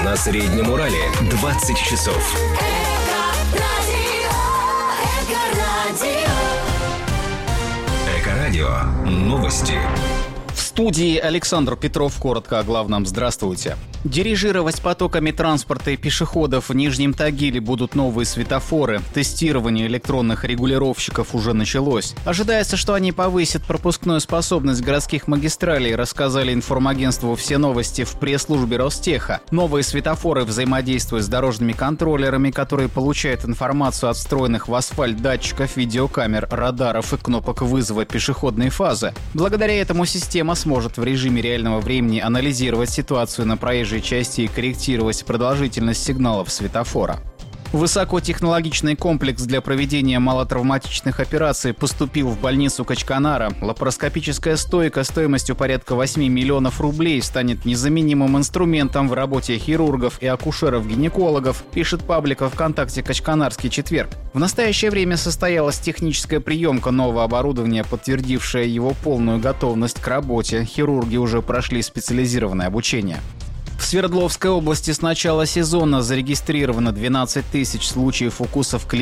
На Среднем Урале 20 часов. Эко-радио. Новости. В студии Александр Петров. Коротко о главном. Здравствуйте. Дирижировать потоками транспорта и пешеходов в Нижнем Тагиле будут новые светофоры. Тестирование электронных регулировщиков уже началось. Ожидается, что они повысят пропускную способность городских магистралей, рассказали информагентству «Все новости» в пресс-службе Ростеха. Новые светофоры взаимодействуют с дорожными контроллерами, которые получают информацию от встроенных в асфальт датчиков, видеокамер, радаров и кнопок вызова пешеходной фазы. Благодаря этому система сможет в режиме реального времени анализировать ситуацию на проезжей части и корректировать продолжительность сигналов светофора. Высокотехнологичный комплекс для проведения малотравматичных операций поступил в больницу Качканара. Лапароскопическая стойка стоимостью порядка 8 миллионов рублей станет незаменимым инструментом в работе хирургов и акушеров-гинекологов, пишет паблик ВКонтакте «Качканарский четверг». В настоящее время состоялась техническая приемка нового оборудования, подтвердившая его полную готовность к работе. Хирурги уже прошли специализированное обучение. В Свердловской области с начала сезона зарегистрировано 12 тысяч случаев укусов клещей.